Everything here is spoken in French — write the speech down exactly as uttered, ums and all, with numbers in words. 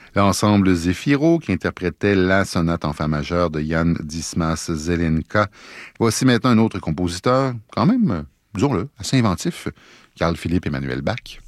L'ensemble Zefiro qui interprétait la sonate en fa majeur de Jan Dismas Zelenka. Voici maintenant un autre compositeur, quand même, disons-le, assez inventif, Carl Philipp Emanuel Bach.